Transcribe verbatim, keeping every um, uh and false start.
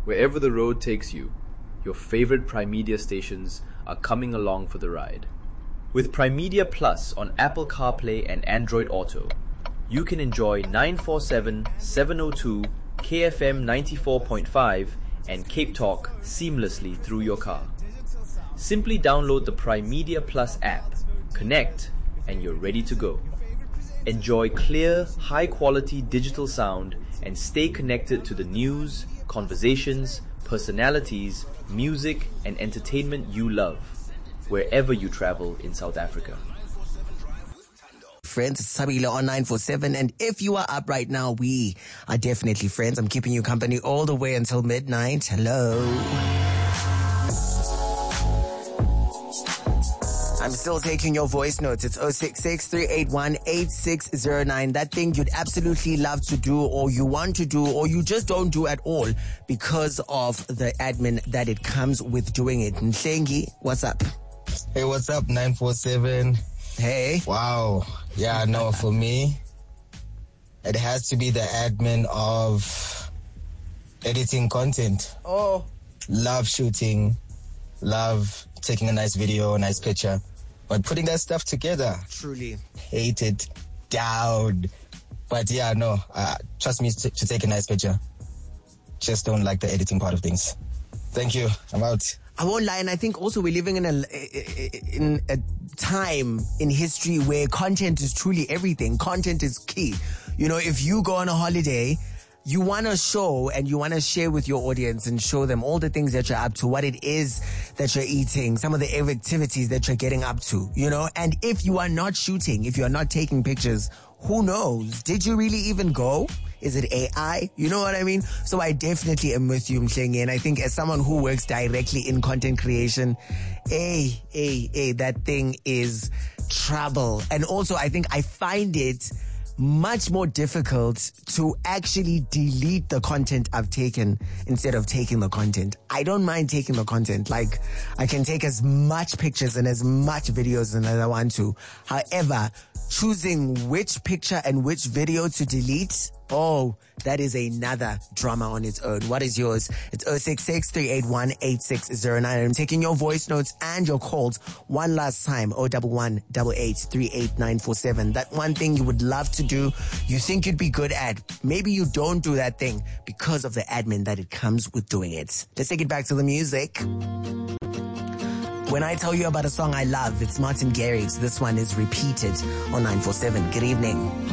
Wherever the road takes you, your favorite Primedia stations are coming along for the ride. With Primedia Plus on Apple CarPlay and Android Auto, you can enjoy nine forty-seven, seven oh two, K F M ninety-four point five and Cape Talk seamlessly through your car. Simply download the Primedia Plus app, connect, and you're ready to go. Enjoy clear, high-quality digital sound and stay connected to the news, conversations, personalities, music, and entertainment you love, wherever you travel in South Africa. Friends, it's Sabila on nine forty-seven, and if you are up right now, we are definitely friends. I'm keeping you company all the way until midnight. Hello. I'm still taking your voice notes. It's oh six six, three eight one, eight six oh nine. That thing you'd absolutely love to do, or you want to do, or you just don't do at all because of the admin that it comes with doing it. Nhlengi, what's up? Hey, what's up, nine forty-seven? Hey. Wow. Yeah, no, for me, it has to be the admin of editing content. Oh. Love shooting, love taking a nice video, a nice picture, but putting that stuff together. Truly. Hate it down. But yeah, no, uh, trust me to, to take a nice picture. Just don't like the editing part of things. Thank you. I'm out. I won't lie, and I think also we're living in a in a time in history where content is truly everything. Content is key. You know, if you go on a holiday, you want to show and you want to share with your audience and show them all the things that you're up to, what it is that you're eating, some of the activities that you're getting up to, you know. And if you are not shooting, if you're not taking pictures, who knows? Did you really even go? Is it A I? You know what I mean? So I definitely am with you, Mhlenge. And I think as someone who works directly in content creation, hey, hey, hey, that thing is trouble. And also I think I find it much more difficult to actually delete the content I've taken instead of taking the content. I don't mind taking the content. Like, I can take as much pictures and as much videos as I want to. However, choosing which picture and which video to delete, oh, that is another drama on its own. What is yours? It's oh six six, three eight one, eight six oh nine. I'm taking your voice notes and your calls one last time. oh one one, eight eight, three eight nine four seven. That one thing you would love to do, you think you'd be good at. Maybe you don't do that thing because of the admin that it comes with doing it. Let's take it back to the music. When I tell you about a song I love, it's Martin Garrix. This one is Repeated on nine forty-seven. Good evening.